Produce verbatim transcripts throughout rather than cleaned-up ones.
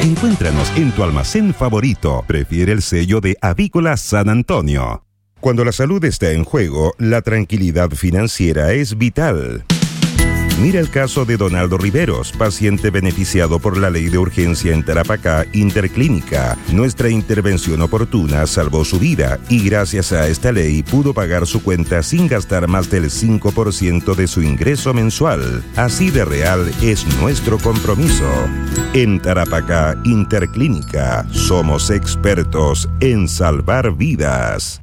Encuéntranos en tu almacén favorito. Prefiere el sello de Avícola San Antonio. Cuando la salud está en juego, la tranquilidad financiera es vital. Mira el caso de Donaldo Riveros, paciente beneficiado por la ley de urgencia en Tarapacá Interclínica. Nuestra intervención oportuna salvó su vida y gracias a esta ley pudo pagar su cuenta sin gastar más del cinco por ciento de su ingreso mensual. Así de real es nuestro compromiso. En Tarapacá Interclínica somos expertos en salvar vidas.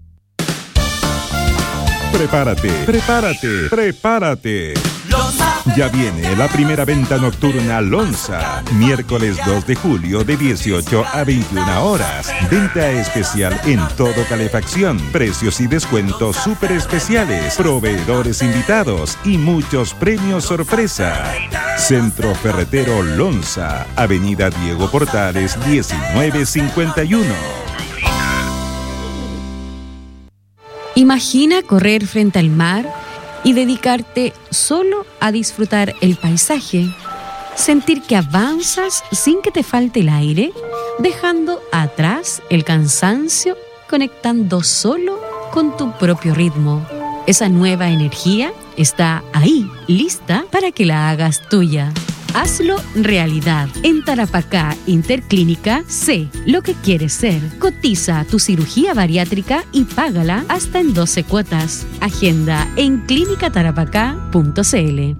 Prepárate, prepárate, prepárate. Ya viene la primera venta nocturna Lonza, miércoles dos de julio de dieciocho a veintiuna horas. Venta especial en todo calefacción, precios y descuentos súper especiales, proveedores invitados y muchos premios sorpresa. Centro Ferretero Lonza, Avenida Diego Portales diecinueve cincuenta y uno. Imagina correr frente al mar y dedicarte solo a disfrutar el paisaje, sentir que avanzas sin que te falte el aire, dejando atrás el cansancio, conectando solo con tu propio ritmo. Esa nueva energía está ahí, lista para que la hagas tuya. Hazlo realidad. En Tarapacá Interclínica, sé lo que quieres ser. Cotiza tu cirugía bariátrica y págala hasta en doce cuotas. Agenda en clínica tarapacá punto c l.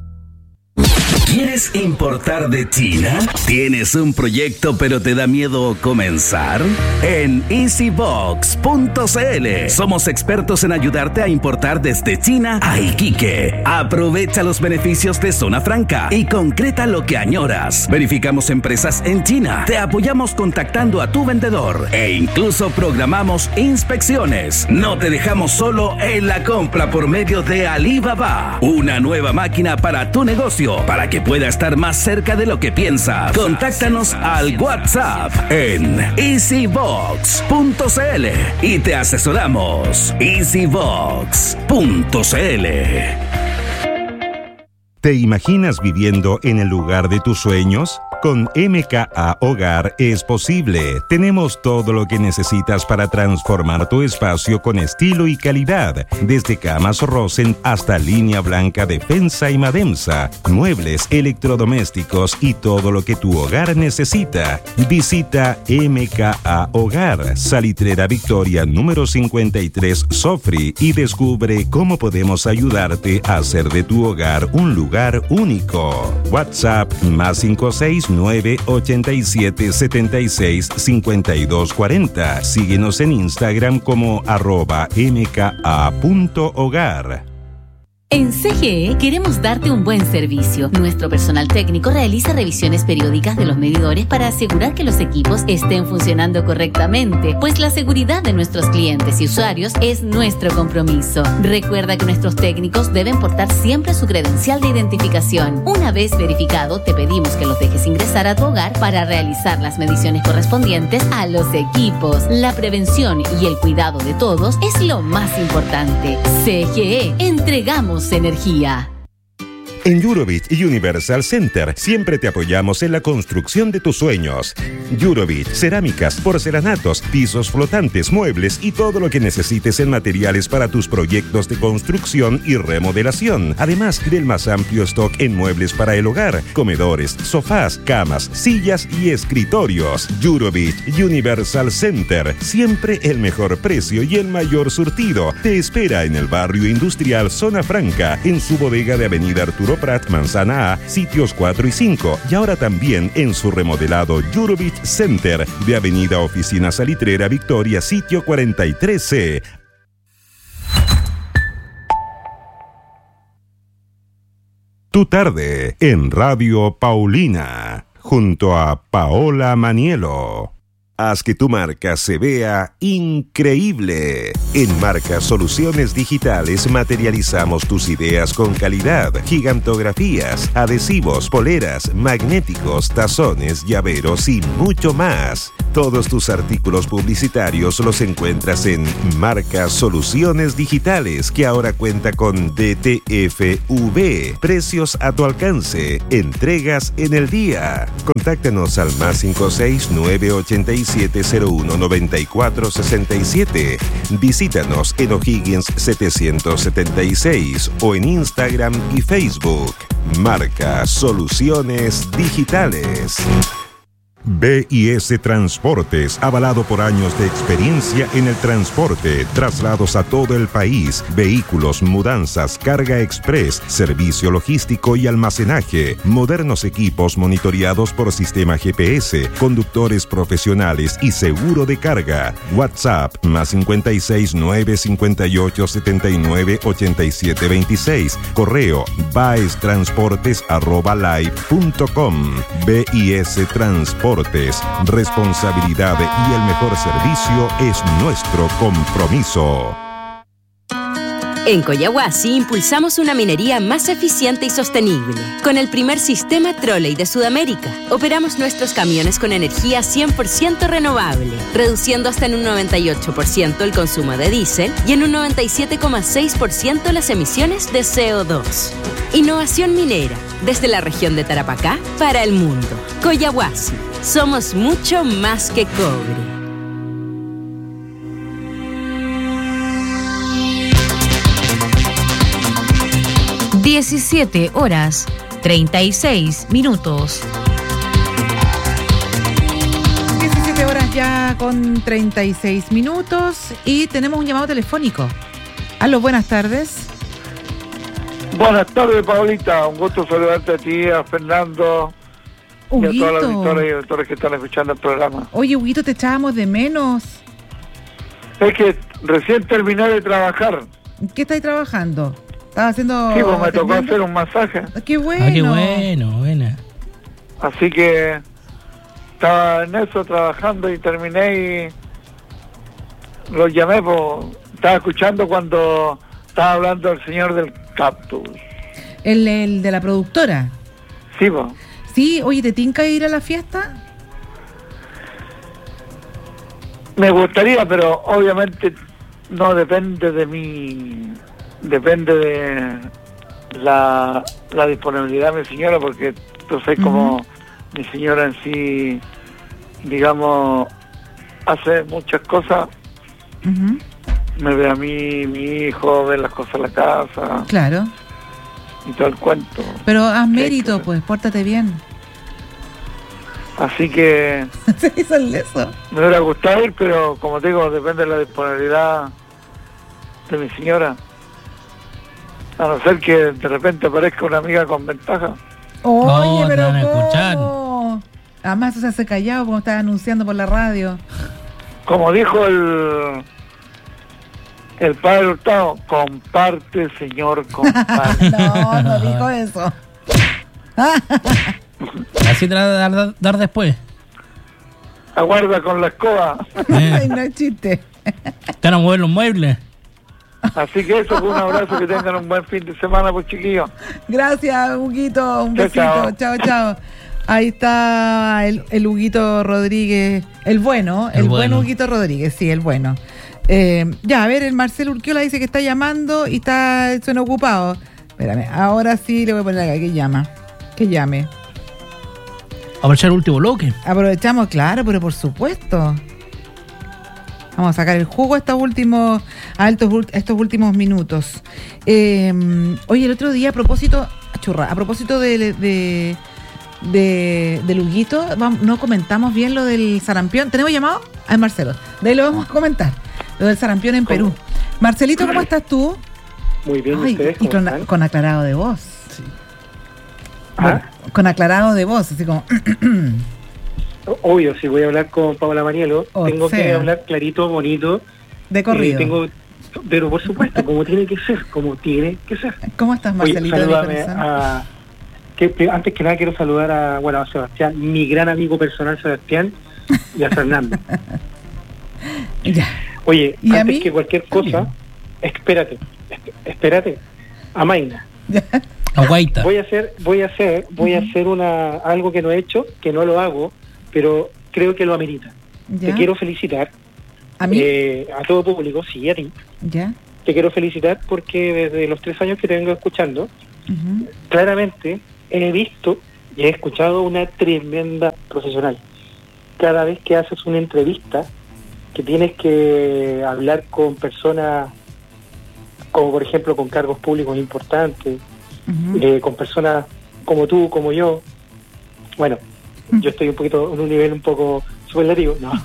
¿Quieres importar de China? ¿Tienes un proyecto pero te da miedo comenzar? En easybox punto c l somos expertos en ayudarte a importar desde China a Iquique. Aprovecha los beneficios de Zona Franca y concreta lo que añoras. Verificamos empresas en China, te apoyamos contactando a tu vendedor e incluso programamos inspecciones. No te dejamos solo en la compra por medio de Alibaba, una nueva máquina para tu negocio, para que pueda estar más cerca de lo que piensas. Contáctanos al WhatsApp en easybox punto c l y te asesoramos. easybox punto c l. ¿Te imaginas viviendo en el lugar de tus sueños? Con M K A Hogar es posible. Tenemos todo lo que necesitas para transformar tu espacio con estilo y calidad. Desde camas Rosen hasta línea blanca Defensa y Mademsa, muebles, electrodomésticos y todo lo que tu hogar necesita. Visita M K A Hogar, Salitrera Victoria número cincuenta y tres Sofri y descubre cómo podemos ayudarte a hacer de tu hogar un lugar único. WhatsApp más cinco seis nueve ochenta y siete setenta y seis cincuenta y dos cuarenta. Síguenos en Instagram como arroba mka punto hogar. En C G E queremos darte un buen servicio. Nuestro personal técnico realiza revisiones periódicas de los medidores para asegurar que los equipos estén funcionando correctamente, pues la seguridad de nuestros clientes y usuarios es nuestro compromiso. Recuerda que nuestros técnicos deben portar siempre su credencial de identificación. Una vez verificado, te pedimos que los dejes ingresar a tu hogar para realizar las mediciones correspondientes a los equipos. La prevención y el cuidado de todos es lo más importante. C G E, entregamos energía. En Jurovich Universal Center siempre te apoyamos en la construcción de tus sueños. Jurovich, cerámicas, porcelanatos, pisos flotantes, muebles y todo lo que necesites en materiales para tus proyectos de construcción y remodelación. Además del más amplio stock en muebles para el hogar, comedores, sofás, camas, sillas y escritorios. Jurovich Universal Center, siempre el mejor precio y el mayor surtido. Te espera en el barrio industrial Zona Franca, en su bodega de Avenida Arturo Prat, Manzana A, sitios cuatro y cinco, y ahora también en su remodelado Jurovich Center de Avenida Oficina Salitrera Victoria, sitio cuarenta y tres C. Tu tarde en Radio Paulina, junto a Paola Manielo. Haz que tu marca se vea increíble. En Marca Soluciones Digitales materializamos tus ideas con calidad, gigantografías, adhesivos, poleras, magnéticos, tazones, llaveros y mucho más. Todos tus artículos publicitarios los encuentras en Marca Soluciones Digitales, que ahora cuenta con D T F V. Precios a tu alcance. Entregas en el día. Contáctanos al más cinco seis nueve ocho siete cero uno nueve cuatro seis siete. Visítanos en O'Higgins setecientos setenta y seis o en Instagram y Facebook. Marca Soluciones Digitales. B I S Transportes, avalado por años de experiencia en el transporte, traslados a todo el país, vehículos, mudanzas, carga express, servicio logístico y almacenaje, modernos equipos monitoreados por sistema G P S, conductores profesionales y seguro de carga. WhatsApp más cincuenta y seis nueve cincuenta y ocho setenta y nueve ochenta y siete veintiséis. Correo baestransportes arroba live punto com. B I S Transportes. Responsabilidad y el mejor servicio es nuestro compromiso. En Coyahuasi impulsamos una minería más eficiente y sostenible. Con el primer sistema trolley de Sudamérica, operamos nuestros camiones con energía cien por ciento renovable, reduciendo hasta en un noventa y ocho por ciento el consumo de diésel y en un noventa y siete coma seis por ciento las emisiones de C O dos. Innovación minera, desde la región de Tarapacá para el mundo. Coyahuasi, somos mucho más que cobre. diecisiete horas, treinta y seis minutos. diecisiete horas ya con treinta y seis minutos y tenemos un llamado telefónico. Aló, buenas tardes. Buenas tardes, Paulita. Un gusto saludarte a ti, a Fernando, Huguito. y a todas las auditoras y auditores que están escuchando el programa. Oye, Huguito, te echábamos de menos. Es que recién terminé de trabajar. ¿En qué estáis trabajando? Estaba haciendo... Sí, pues me tocó atendiendo. hacer un masaje. ¡Qué bueno! Ah, qué bueno, buena. Así que estaba en eso trabajando y terminé y los llamé, pues estaba escuchando cuando estaba hablando el señor del cactus. ¿El, el de la productora? Sí, pues. Sí, oye, ¿te tinca ir a la fiesta? Me gustaría, pero obviamente no depende de mí, depende de la, la disponibilidad de mi señora, porque tú sabes como uh-huh. mi señora en sí, digamos, hace muchas cosas. Uh-huh. Me ve a mí, mi hijo, ve las cosas en la casa. Claro. Y todo el cuento. Pero haz mérito, pues, pórtate bien. Así que... Se hizo el leso. Me hubiera gustado ir, pero como te digo, depende de la disponibilidad de mi señora. A no ser que de repente aparezca una amiga con ventaja. Oye, no, pero te van a ¿cómo? escuchar. Además, se hace callado como estaba anunciando por la radio. Como dijo el... El padre Hurtado, comparte, señor, comparte. No, no dijo eso. Así te la vas a dar, dar después. Aguarda con la escoba. Eh. Ay, no es chiste. Te van a mover los muebles. Así que eso, un abrazo, que tengan un buen fin de semana, pues chiquillos. Gracias, Huguito. Un Chao, besito. chao. Chao, chao. Ahí está el, el Huguito Rodríguez. El bueno, el, El buen bueno. Huguito Rodríguez, sí, el bueno. Eh, ya, a ver, el Marcelo Urquiola dice que está llamando y está suena ocupado. Espérame, ahora sí le voy a poner acá que llama. Que llame. Aprovechar el último bloque. Aprovechamos, claro, pero por supuesto. Vamos a sacar el jugo a estos últimos, a estos, estos últimos minutos. Eh, oye, el otro día, a propósito, churra, a propósito de, de, de, de Huguito, vamos, no comentamos bien lo del sarampión. ¿Tenemos llamado? Ah, Marcelo. De ahí lo vamos a comentar. Lo del sarampión en Perú. Marcelito, ¿cómo estás tú? Muy bien, Ay, ¿ustedes y cómo con, están? con aclarado de voz. Sí. Bueno, ¿Ah? con aclarado de voz, así como... Obvio, si voy a hablar con Paola Marielo, O tengo sea. que hablar clarito, bonito. de corrido. Eh, tengo, pero por supuesto, como tiene que ser, como tiene que ser. ¿Cómo estás, Oye, Marcelito? de mi salúdame corazón? a... Que, que antes que nada quiero saludar a, bueno, a Sebastián, mi gran amigo personal Sebastián, y a Fernando. Ya. Oye, ¿Y a antes mí? que cualquier cosa, También. espérate, esp- espérate, Amaina. Ya. Aguaita. Voy a hacer, voy a hacer, voy a hacer una algo que no he hecho, que no lo hago, pero creo que lo amerita. Ya. te quiero felicitar. ¿A mí? Eh, a todo público, sí, a ti. Ya. Te quiero felicitar porque desde los tres años que te vengo escuchando, Ujú. claramente he visto y he escuchado una tremenda profesional. Cada vez que haces una entrevista, que tienes que hablar con personas, como por ejemplo con cargos públicos importantes, Ujú. eh, con personas como tú, como yo, bueno, yo estoy un poquito en un nivel un poco superlativo, no.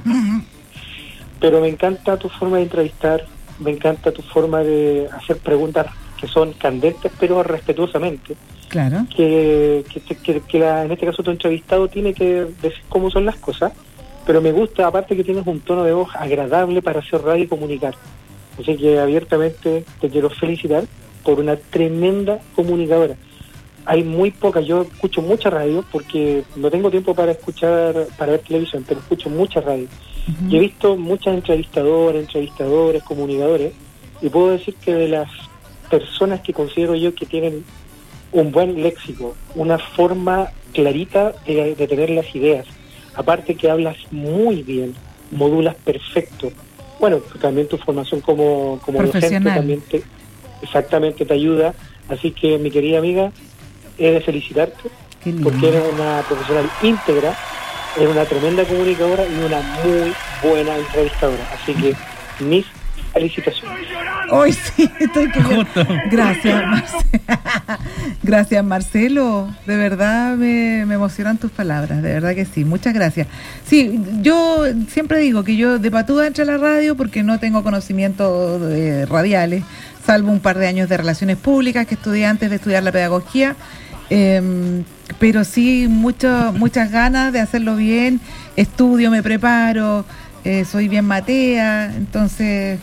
Pero me encanta tu forma de entrevistar, me encanta tu forma de hacer preguntas que son candentes, pero respetuosamente. Claro. Que, que, que, que la, en este caso tu entrevistado tiene que decir cómo son las cosas, pero me gusta, aparte que tienes un tono de voz agradable para hacer radio y comunicar. Así que abiertamente te quiero felicitar por una tremenda comunicadora. Hay muy pocas, yo escucho mucha radio porque no tengo tiempo para escuchar, para ver televisión, pero escucho mucha radio. Ujú. Y he visto muchas entrevistadoras, entrevistadores, comunicadores, y puedo decir que de las personas que considero yo que tienen un buen léxico, una forma clarita de, de tener las ideas, aparte que hablas muy bien, modulas perfecto. Bueno, también tu formación como, como docente Profesional. también te, exactamente te ayuda, así que mi querida amiga, he de felicitarte Qué lindo. porque eres una profesional íntegra, eres una tremenda comunicadora y una muy buena entrevistadora, así que mis felicitaciones. Hoy sí, estoy que yo- Justo. Gracias, Marce- Gracias, Marcelo. De verdad me, me emocionan tus palabras, de verdad que sí. Muchas gracias. Sí, yo siempre digo que yo de patuda entré a la radio porque no tengo conocimientos eh, radiales, salvo un par de años de relaciones públicas que estudié antes de estudiar la pedagogía. Eh, pero sí, mucho, muchas ganas de hacerlo bien. Estudio, me preparo, eh, soy bien matea, entonces...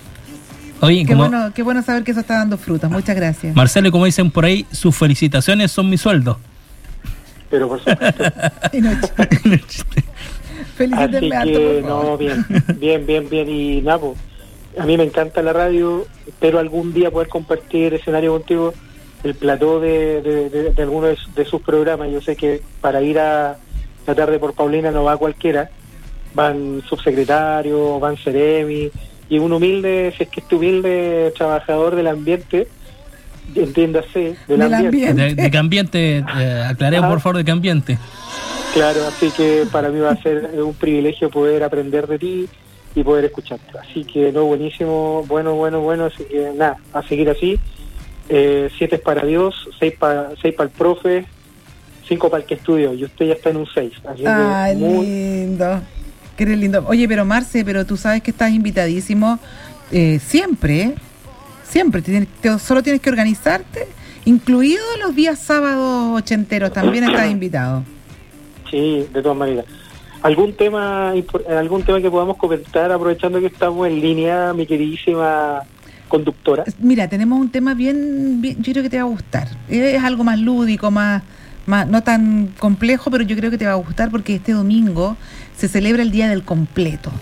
Oye, Qué como bueno, qué bueno saber que eso está dando frutas. Muchas gracias. Marcelo, y como dicen por ahí, sus felicitaciones son mi sueldo. Pero por supuesto. Y no- Así Felicítenme harto, que, por favor. no, bien, bien, bien, bien. Y Napo, a mí me encanta la radio. Espero algún día poder compartir escenario contigo, el plató de, de, de, de alguno de, su- de sus programas. Yo sé que para ir a la tarde por Paulina no va cualquiera. Van subsecretarios, van seremi, y un humilde, si es que este humilde trabajador del ambiente, entiéndase, del, Del ambiente. ambiente. De, de qué ambiente, eh, aclaremos Ajá. por favor de qué ambiente. Claro, así que para mí va a ser un privilegio poder aprender de ti y poder escucharte. Así que, no, buenísimo, bueno, bueno, bueno, así que nada, a seguir así. Eh, siete es para Dios, seis para seis para el profe, cinco para el que estudió, y usted ya está en un seis. Así Ay, que muy, lindo. Que eres lindo. Oye, pero Marce, pero tú sabes que estás invitadísimo eh, siempre, ¿eh? Siempre. Te tienes- te- solo tienes que organizarte, incluido los días sábados ochenteros, también estás invitado. sí, de todas maneras. ¿Algún tema, impor- algún tema que podamos comentar, aprovechando que estamos en línea, mi queridísima conductora? Mira, tenemos un tema bien, bien- yo creo que te va a gustar. Es algo más lúdico, más, más no tan complejo, pero yo creo que te va a gustar porque este domingo se celebra el Día del Completo.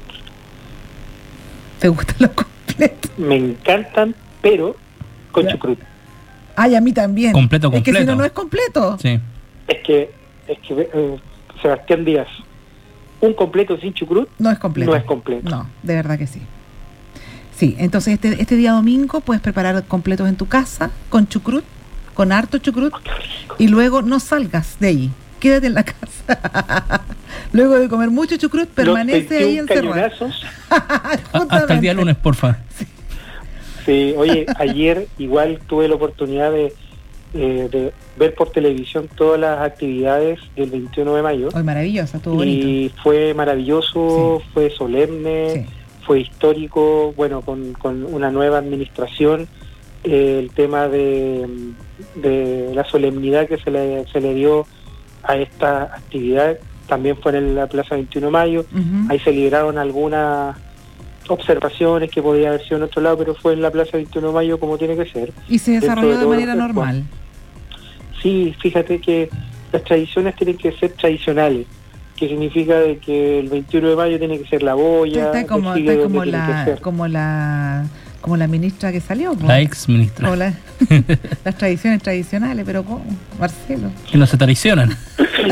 ¿Te gustan los completos? Me encantan, pero con Ya. chucrut. Ay, a mí también. Completo, Es que si completo. no, no es completo. Sí. Es que, es que eh, Sebastián Díaz, un completo sin chucrut No es completo. no es completo. No, de verdad que sí. Sí, entonces este, este día domingo puedes preparar completos en tu casa con chucrut, con harto chucrut, y luego no salgas de ahí. Quédate en la casa. Luego de comer mucho chucrut, permanece Los ahí veintiún encerrado. cañonazos. A- hasta el día lunes, porfa. Sí, oye, ayer igual tuve la oportunidad de, eh, de ver por televisión todas las actividades del veintiuno de mayo. Hoy maravillosa, estuvo bonito. Y fue maravilloso, Sí. fue solemne, Sí. fue histórico, bueno, con, con una nueva administración, eh, el tema de, de la solemnidad que se le, se le dio a esta actividad, también fue en la Plaza veintiuno de mayo, Ujú. ahí se liberaron algunas observaciones que podía haber sido en otro lado, pero fue en la Plaza veintiuno de mayo como tiene que ser. Y se dentro desarrolló de de todo manera lo que- normal. Sí, fíjate que las tradiciones tienen que ser tradicionales, que significa de que el veintiuno de mayo tiene que ser la boya, Está como, desfile está donde como tiene que la, ser. como la, como la ministra que salió. po. La ex ministra. Como la- las tradiciones tradicionales, pero ¿cómo? Marcelo. Que no se traicionan.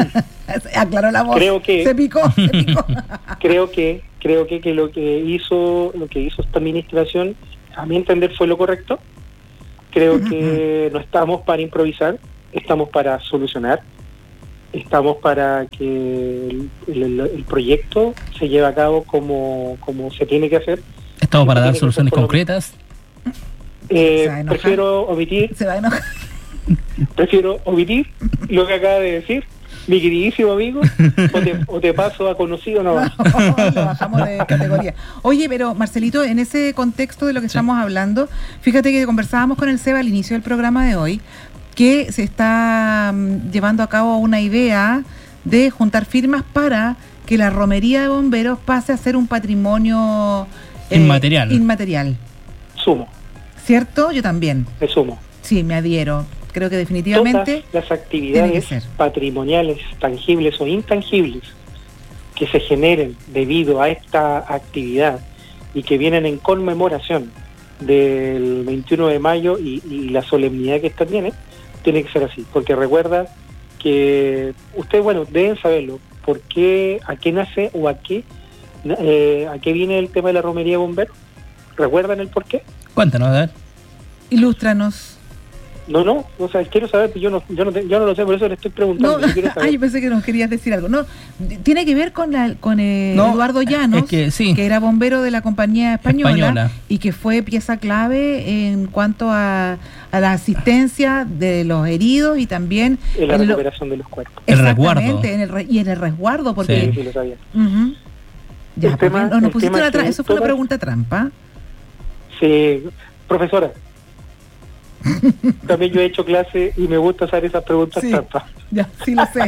Aclaró la voz. Creo que se picó, se picó. creo que creo que, que lo que hizo lo que hizo esta administración, a mi entender, fue lo correcto. Creo que no estamos para improvisar, estamos para solucionar, estamos para que el, el, el proyecto se lleve a cabo como, como se tiene que hacer. Estamos para Se dar tiene que soluciones hacer por lo- concretas. Eh, Se va a enojar. prefiero omitir, Se va a enojar. prefiero omitir lo que acaba de decir mi queridísimo amigo, o te, o te paso a conocido nomás. No, lo bajamos de categoría. Oye, pero Marcelito, en ese contexto de lo que Sí. estamos hablando, fíjate que conversábamos con el Seba al inicio del programa de hoy, que se está mm, llevando a cabo una idea de juntar firmas para que la romería de bomberos pase a ser un patrimonio eh, Inmaterial. inmaterial. Sumo, ¿Cierto? Yo también. me sumo. Sí, me adhiero. Creo que definitivamente Todas las tiene actividades que ser. patrimoniales, tangibles o intangibles, que se generen debido a esta actividad y que vienen en conmemoración del veintiuno de mayo y, y la solemnidad que esta tiene, tiene que ser así. Porque recuerda que ustedes, bueno, deben saberlo, por qué, a qué nace o a qué, eh, a qué viene el tema de la romería de bomberos. ¿Recuerdan el por qué? Cuéntanos, a ver. ilústranos. No, no, o sea, quiero saber, yo no, yo no, te- yo no lo sé, por eso le estoy preguntando. No, yo quiero saber. ay, yo pensé que nos querías decir algo. No, d- tiene que ver con la, con eh, No, Eduardo Llanos, es que sí. era bombero de la compañía española, Española. y que fue pieza clave en cuanto a, a la asistencia de los heridos y también En la en lo- recuperación de los cuerpos. El exactamente, resguardo. en el re- y en el resguardo, porque Sí, Sí. sí lo sabía. Ujú. Ya, El pues, tema- no, nos el pusiste tema una es que tra- eso fue una todas- pregunta trampa. Sí, profesora. También yo he hecho clase y me gusta hacer esas preguntas Sí. trampas. Ya, sí lo sé.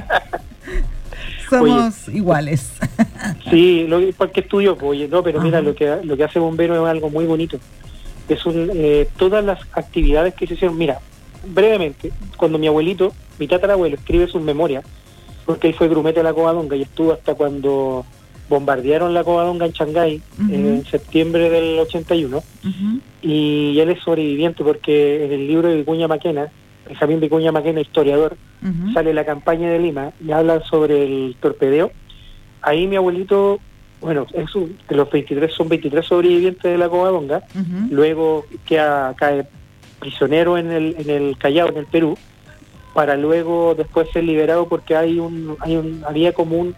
Somos iguales. Sí, lo, porque estudio, pues, oye, no, pero mira, Ajá. lo que lo que hace Bombero es algo muy bonito. Es un, eh, todas las actividades que se hicieron, mira, brevemente, cuando mi abuelito, mi tatarabuelo, escribe sus memorias, porque él fue grumete de la Covadonga y estuvo hasta cuando bombardearon la Covadonga en Shanghái, Ujú. en septiembre del ochenta y uno, Ujú. y él es sobreviviente porque en el libro de Vicuña Maquena, Benjamín Vicuña Maquena, historiador, Ujú. sale la campaña de Lima y hablan sobre el torpedeo. Ahí mi abuelito, bueno, es un- de los veintitrés, son veintitrés sobrevivientes de la Covadonga, Ujú. luego queda, cae prisionero en el, en el Callao, en el Perú, para luego después ser liberado porque hay un, hay un, había como un,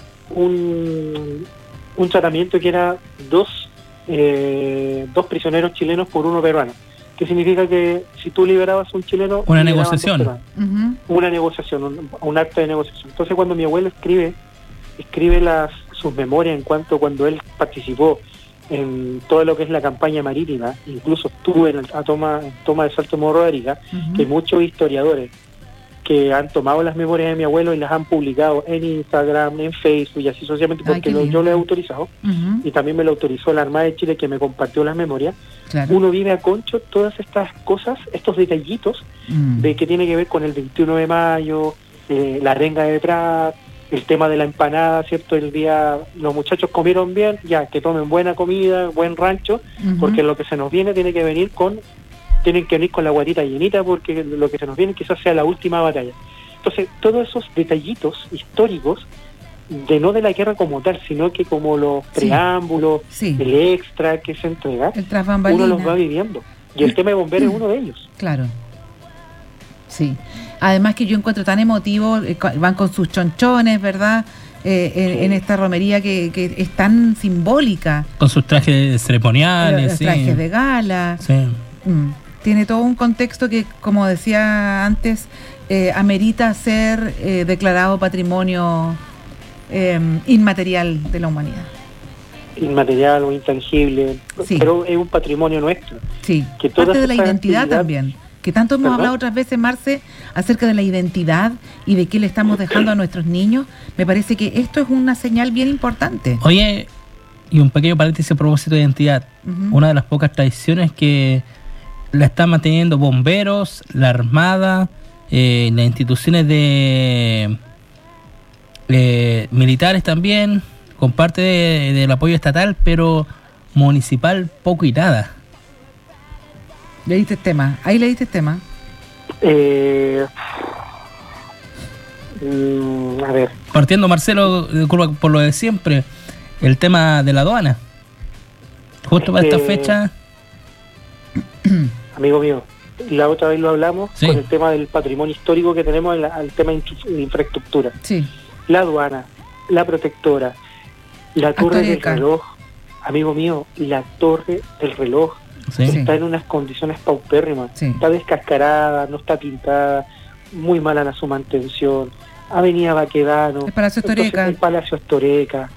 un, un tratamiento que era dos, eh, dos prisioneros chilenos por uno peruano. Que significa que si tú liberabas a un chileno... Una liberaban negociación. dos peruanos. Ujú. Una negociación, un, un acto de negociación. Entonces cuando mi abuelo escribe, escribe las sus memorias en cuanto cuando él participó en todo lo que es la campaña marítima, incluso estuvo en la toma, en toma de Salto Morro de Arica, Ujú. que hay muchos historiadores que han tomado las memorias de mi abuelo y las han publicado en Instagram, en Facebook y así sucesivamente, Ay, porque qué lo- lindo. yo lo he autorizado Ujú. y también me lo autorizó la Armada de Chile, que me compartió las memorias. Claro. Uno vive a concho todas estas cosas, estos detallitos Mm. de que tiene que ver con el veintiuno de mayo, eh, la arenga de detrás, el tema de la empanada, ¿cierto? El día los muchachos comieron bien, ya, que tomen buena comida, buen rancho, Ujú. porque lo que se nos viene tiene que venir con, tienen que venir con la guatita llenita, porque lo que se nos viene quizás sea la última batalla. Entonces, todos esos detallitos históricos, de no de la guerra como tal, sino que como los Sí. preámbulos, Sí. el extra que se entrega, El tras uno bambalina. los va viviendo. Y el tema de bomberos es uno de ellos. Claro. Sí. Además que yo encuentro tan emotivo, eh, co- van con sus chonchones, ¿verdad? Eh, en, Sí. en esta romería que, que es tan simbólica. Con sus trajes ceremoniales, Los sí. trajes de gala. Sí. Mm. Tiene todo un contexto que, como decía antes, eh, amerita ser eh, declarado patrimonio eh, inmaterial de la humanidad. Inmaterial o intangible, Sí. pero es un patrimonio nuestro. Sí, Que todas parte de la estas identidad actividades- también. Que tanto hemos ¿Perdón? hablado otras veces, Marce, acerca de la identidad y de qué le estamos dejando a nuestros niños. Me parece que esto es una señal bien importante. Oye, y un pequeño paréntesis a propósito de identidad. Ujú. Una de las pocas tradiciones que la están manteniendo bomberos, la Armada, eh, las instituciones de eh, militares también, con parte de- del apoyo estatal, pero municipal poco y nada. Le diste el tema. Ahí le diste el tema. Eh, mm, a ver, partiendo, Marcelo, por lo de siempre, el tema de la aduana. Justo para esta fecha. Amigo mío, la otra vez lo hablamos, sí, con el tema del patrimonio histórico que tenemos, el, el tema de infraestructura. Sí. La aduana, la protectora, la torre del Astoreca. reloj. Amigo mío, la torre del reloj Sí. está en unas condiciones paupérrimas. Sí. Está descascarada, no está pintada, muy mala la su mantención. Avenida Baquedano, El Palacio entonces, Astoreca. el Palacio Astoreca.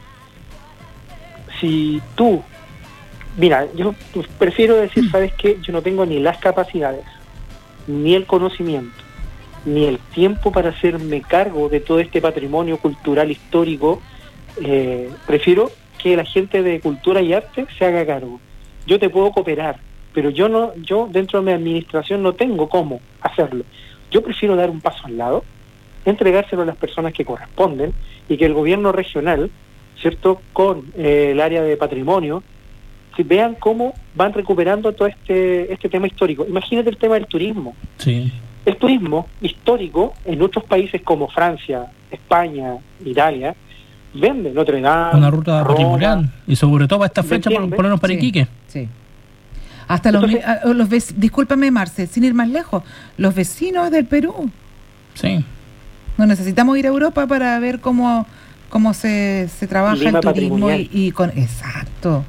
Si tú, mira, yo prefiero decir, ¿sabes qué? Yo no tengo ni las capacidades, ni el conocimiento, ni el tiempo para hacerme cargo de todo este patrimonio cultural histórico. Eh, prefiero que la gente de cultura y arte se haga cargo. Yo te puedo cooperar, pero yo no, yo dentro de mi administración no tengo cómo hacerlo. Yo prefiero dar un paso al lado, entregárselo a las personas que corresponden y que el gobierno regional, ¿cierto?, con eh, el área de patrimonio, si vean cómo van recuperando todo este este tema histórico. Imagínate el tema del turismo. Sí. El turismo histórico en otros países como Francia, España, Italia, vende Notre Dame, Una ruta Roma. patrimonial. Y sobre todo para esta ¿Me fecha, por entiendes? ponernos para Sí. Iquique. Sí. Hasta los, Entonces- mi- a- los vec- discúlpame, Marce, sin ir más lejos, los vecinos del Perú. Sí. No necesitamos ir a Europa para ver cómo cómo se, se trabaja Lima el turismo y, patrimonial. y con exacto.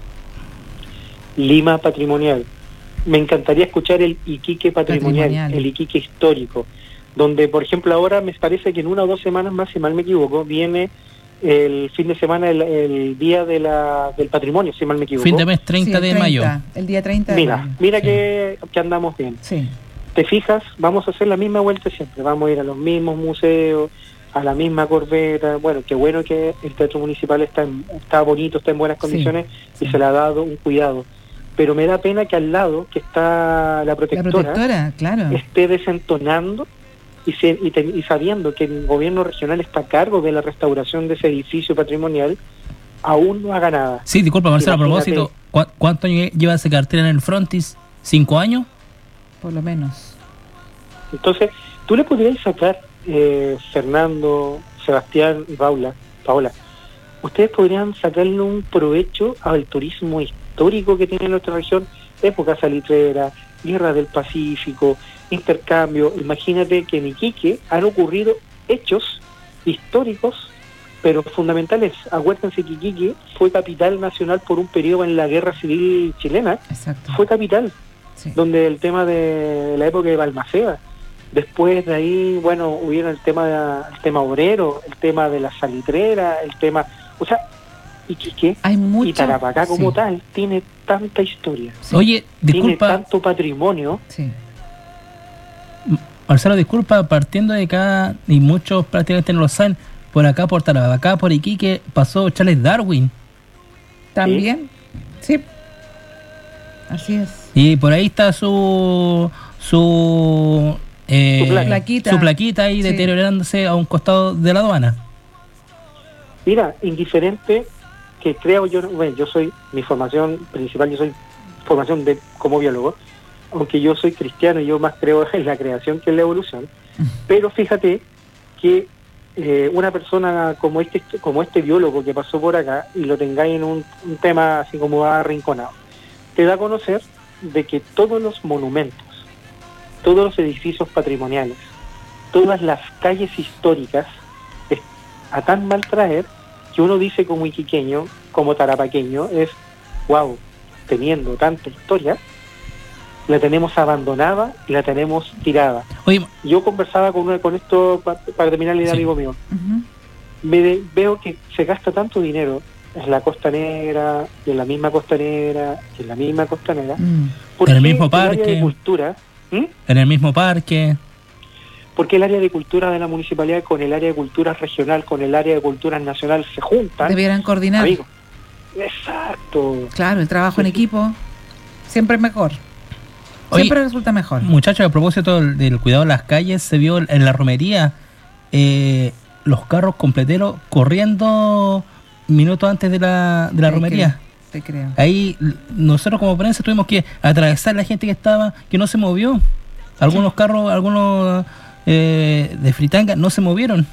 Lima patrimonial. Me encantaría escuchar el Iquique patrimonial, Patrimonial. el Iquique histórico, donde, por ejemplo, ahora me parece que en una o dos semanas más, si mal me equivoco, viene el fin de semana, el, el día de la, del patrimonio, si mal me equivoco. Fin de mes treinta Sí, el de mayo. El día treinta de Mira, mayo. mira Sí. que, que andamos bien. Sí. Te fijas, vamos a hacer la misma vuelta siempre, vamos a ir a los mismos museos, a la misma corbeta. Bueno, qué bueno que el teatro municipal está en- está bonito, está en buenas Sí, condiciones sí. y se le ha dado un cuidado. Pero me da pena que al lado, que está la La protectora, protectora, claro. esté desentonando y, se- y, te- y sabiendo que el gobierno regional está a cargo de la restauración de ese edificio patrimonial, aún no haga nada. Sí, disculpa, Marcelo, a Imagínate. propósito, ¿cu- ¿cuánto años lleva ese cartel en el frontis? ¿Cinco años? Por lo menos. Entonces, tú le podrías sacar, eh, Fernando, Sebastián y Paula, Paola, ustedes podrían sacarle un provecho al turismo histórico que tiene nuestra región, época salitrera, guerra del Pacífico, intercambio. Imagínate que en Iquique han ocurrido hechos históricos, pero fundamentales. Acuérdense que Iquique fue capital nacional por un periodo en la Guerra Civil Chilena, Exacto. fue capital, Sí. donde el tema de la época de Balmaceda. Después de ahí, bueno, hubieron el tema de- el tema obrero, el tema de la salitrera, el tema, o sea, Iquique Hay mucho. y Tarapacá como sí, tal tiene tanta historia, sí, Oye, tiene disculpa, tanto patrimonio. sí. Marcelo, disculpa, partiendo de acá, y muchos prácticamente no lo saben, por acá, por Tarapacá, por Iquique, pasó Charles Darwin. También. Sí. Así es. Y por ahí está su su, eh, Su pla- plaquita. su plaquita ahí Sí. deteriorándose a un costado de la aduana. Mira, indiferente que creo yo, bueno, yo soy, mi formación principal, yo soy formación de como biólogo, aunque yo soy cristiano y yo más creo en la creación que en la evolución, pero fíjate que eh, una persona como este como este biólogo que pasó por acá y lo tengáis en un, un tema así como arrinconado, te da a conocer de que todos los monumentos, todos los edificios patrimoniales, todas las calles históricas, es a tan mal traer que uno dice como iquiqueño, como tarapaqueño, es, wow, teniendo tanta historia, la tenemos abandonada y la tenemos tirada. Oye, Yo conversaba con, una, con esto, pa- para terminar el Sí. amigo mío, Ujú. me de- veo que se gasta tanto dinero en la costanera, y en la misma costanera, y en la misma costanera, Mm. ¿por En el qué mismo área parque. de cultura, ¿Mm? en el mismo parque. porque el área de cultura de la municipalidad con el área de cultura regional, con el área de cultura nacional se juntan? Debieran coordinar. Amigo. Exacto. Claro, el trabajo en equipo siempre es mejor. Oye, Siempre resulta mejor. muchachos, a propósito del, del cuidado de las calles, se vio en la romería eh, los carros completeros corriendo minutos antes de la, de la Te romería. creo, Te creo. Ahí l- nosotros como prensa tuvimos que atravesar la gente que estaba, que no se movió. Algunos carros, algunos eh, de fritanga no se movieron.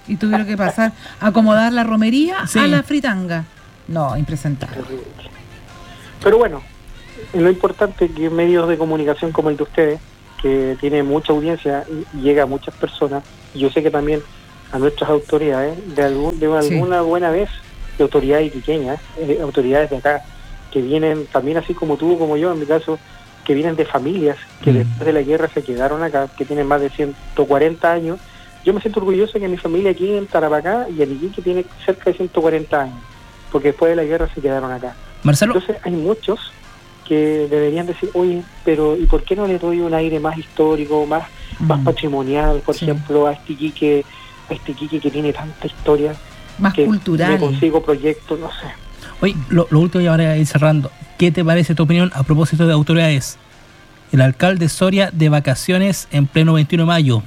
Y tuvieron que pasar a acomodar la romería Sí. a la fritanga. No, impresentable. Terrible. Pero bueno, lo importante es que medios de comunicación como el de ustedes, que tiene mucha audiencia y llega a muchas personas, y yo sé que también a nuestras autoridades, de, algún, de alguna Sí. buena vez, de autoridades iquiqueñas, eh, autoridades de acá, que vienen también así como tú, como yo, en mi caso, que vienen de familias que Mm. después de la guerra se quedaron acá, que tienen más de ciento cuarenta años. Yo me siento orgulloso que mi familia aquí en Tarapacá y en Iquique tiene cerca de ciento cuarenta años, porque después de la guerra se quedaron acá. Marcelo, Entonces hay muchos que deberían decir, oye, pero ¿y por qué no le doy un aire más histórico, más, más Mm. patrimonial, por Sí. ejemplo, a este Iquique, a este Iquique que tiene tanta historia, Más que cultural. me consigo proyectos, no sé. oye, lo, lo último ya para ir cerrando. ¿Qué te parece tu opinión a propósito de autoridades? El alcalde Soria de vacaciones en pleno veintiuno de mayo.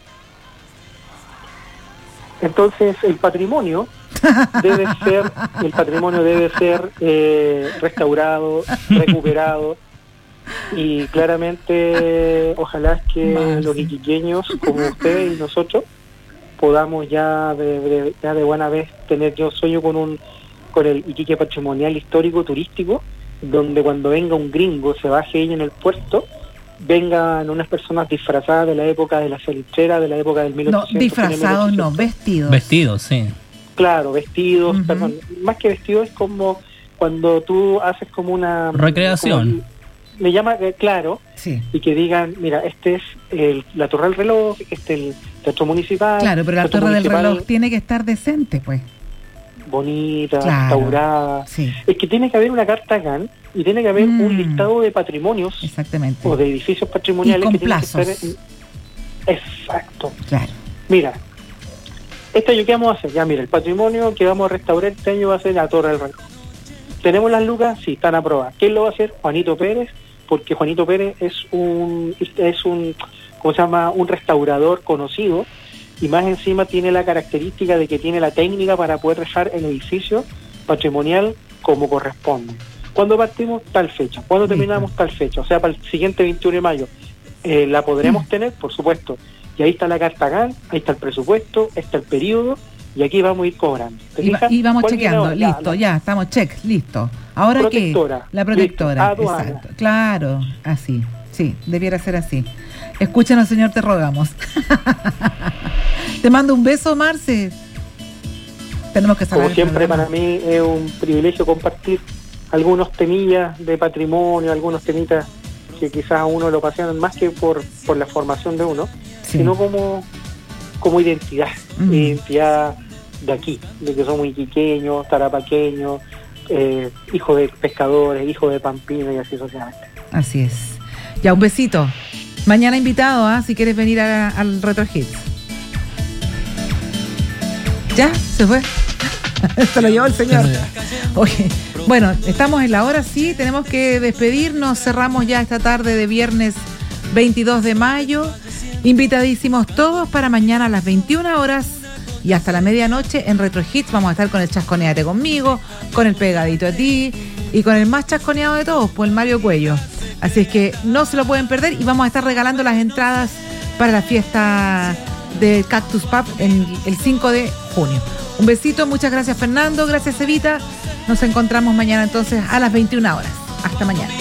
Entonces el patrimonio debe ser, el patrimonio debe ser eh, restaurado, recuperado, y claramente ojalá es que Marce. los iquiqueños como ustedes y nosotros podamos ya de, de- ya de buena vez tener, yo sueño con un con el Iquique patrimonial histórico turístico, donde cuando venga un gringo se baje ahí en el puerto, vengan unas personas disfrazadas de la época de la salitrera, de la época del mil No, ochocientos. disfrazados no, mil ochocientos. vestidos. Vestidos, sí. Claro, vestidos, Ujú. perdón, más que vestidos es como cuando tú haces como una... Recreación. como- me llama, eh, claro, Sí. y que digan, mira, este es el, la Torre del Reloj, este es el Teatro Municipal. Claro, pero la Teatro torre del Municipal reloj tiene que estar decente, pues. bonita, Claro. restaurada. Sí, Es que tiene que haber una carta G A N y tiene que haber Mm. un listado de patrimonios exactamente. o de edificios patrimoniales Y con que tienen plazos. que ser... Exacto. Claro. Mira, este año, ¿qué vamos a hacer? Ya, mira, el patrimonio que vamos a restaurar este año va a ser la Torre del Reloj. ¿Tenemos las lucas? Sí, están aprobadas. ¿Quién lo va a hacer? Juanito Pérez, porque Juanito Pérez es un, es un, ¿cómo se llama? Un restaurador conocido, y más encima tiene la característica de que tiene la técnica para poder dejar el edificio patrimonial como corresponde. ¿Cuándo partimos? Tal fecha. ¿Cuándo Listo. terminamos? Tal fecha. O sea, para el siguiente veintiuno de mayo. Eh, ¿La podremos tener? Por supuesto. Y ahí está la carta G A N, ahí está el presupuesto, ahí está el periodo, y aquí vamos a ir cobrando. ¿Te Y, va- fijas? y vamos ¿Cuál viene chequeando, ahora? Ya, listo, la- ya, estamos check, listo. ¿Ahora Protectora, qué? La protectora, listo, aduana. exacto. Claro, así, sí, debiera ser así. Escúchanos, señor, te rogamos. Te mando un beso, Marce. Tenemos que saber. Como siempre, para mí es un privilegio compartir algunos temillas de patrimonio, algunos temitas que quizás a uno lo apasionan más que por, por la formación de uno, Sí. sino como, como identidad, Mm. identidad de aquí, de que somos iquiqueños, tarapaqueños, eh, hijos de pescadores, hijos de pampinos y así sucesivamente. Así es. Ya, un besito. Mañana invitado, ¿ah? Si quieres venir a- al Retro Hits. ¿Ya? ¿Se fue? Se lo llevó el señor. Oye, bueno, estamos en la hora, sí, tenemos que despedirnos. Cerramos ya esta tarde de viernes veintidós de mayo. Invitadísimos todos para mañana a las veintiuna horas y hasta la medianoche en Retro Hits. Vamos a estar con el Chasconeate conmigo, con el Pegadito a ti y con el más chasconeado de todos, pues el Mario Cuello. Así es que no se lo pueden perder y vamos a estar regalando las entradas para la fiesta de Cactus Pub en el cinco de junio. Un besito, muchas gracias Fernando, gracias Evita. Nos encontramos mañana entonces a las veintiuna horas. Hasta mañana.